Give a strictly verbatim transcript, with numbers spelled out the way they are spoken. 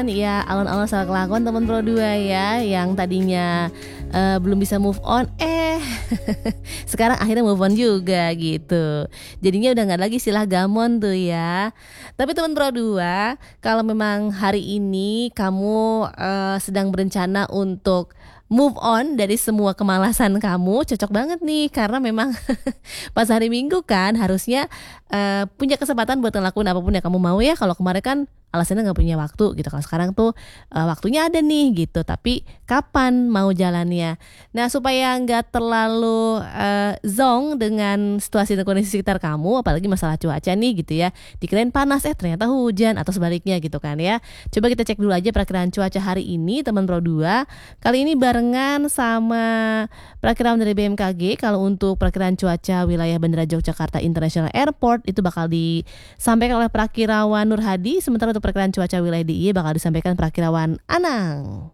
Iya, alon-alon salah kelakuan teman Pro dua ya, yang tadinya, eee, belum bisa move on, eh sekarang akhirnya move on juga gitu. Jadinya udah nggak lagi istilah gamon tuh ya. Tapi teman Pro dua, kalau memang hari ini kamu, eee, sedang berencana untuk move on dari semua kemalasan kamu, cocok banget nih karena memang pas hari Minggu kan harusnya, eee, punya kesempatan buat ngelakuin apa pun yang kamu mau ya. Kalau kemarin kan alasannya nggak punya waktu gitu, kalau sekarang tuh, eee, waktunya ada nih gitu, tapi kapan mau jalannya. Nah supaya nggak terlalu, eee, zonk dengan situasi dan kondisi sekitar kamu, apalagi masalah cuaca nih gitu ya, dikirain panas, eh ternyata hujan atau sebaliknya gitu kan ya. Coba kita cek dulu aja perakiraan cuaca hari ini teman Pro dua, kali ini barengan sama perakiraan dari B M K G. Kalau untuk perakiraan cuaca wilayah Bandara Yogyakarta International Airport itu bakal disampaikan oleh Prakirawan Nur Hadi, sementara untuk perakiraan cuaca wilayah D I Y bakal disampaikan Prakirawan Anang.